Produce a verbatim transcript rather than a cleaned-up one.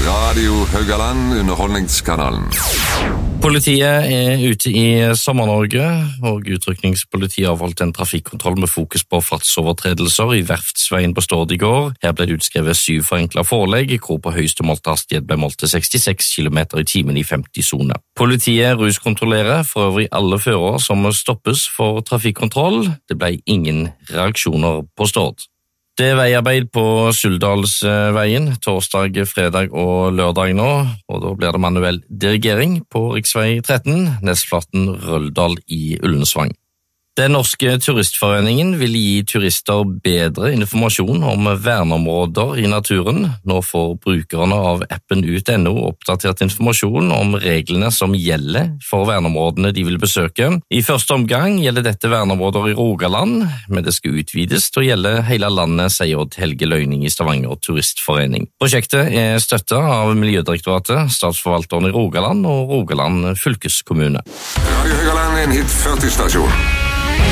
Radio Haugaland, Underholdningskanalen. Politiet er ute i Sommer-Norge, og utrykningspolitiet har valgt en trafikkontroll med fokus på fartsovertredelser i Verftsveien på Stord i går. Her ble det utskrevet syv forenklet forelegg, hvor på høyeste målte hastighet ble målt til sekstiseks kilometer i timen i femti-sone. Politiet ruskontrollerer for øvrig alle førere som stoppes for trafikkontroll. Det ble ingen reaksjoner på Stord. Det er veiarbeid på Suldalsveien torsdag, fredag og lørdag nå, og da blir det manuell dirigering på riksvei tretten, Nesflaten Røldal i Ullensvang. Den norske turistforeningen vil gi turister bedre informasjon om verneområder i naturen. Nå får brukerne av appen ut punktum no oppdatert informasjon om reglene som gjelder for verneområdene de vil besøke. I første omgang gjelder dette verneområder i Rogaland, men det skal utvides til å gjelde hele landet, sier Odd Helge Løyning i Stavanger Turistforening. Prosjektet er støttet av Miljødirektoratet, Statsforvalteren i Rogaland og Rogaland fylkeskommune. Radio Haugaland er en hit førti-stasjon.